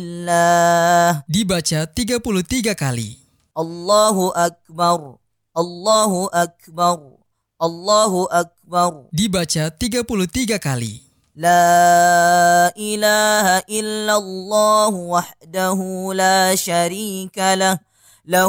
Allah. Dibaca 33 kali. Allahu Akbar. Allahu Akbar. Allahu Akbar. Dibaca 33 kali. La ilaha illallah wahdahu la syarika lah.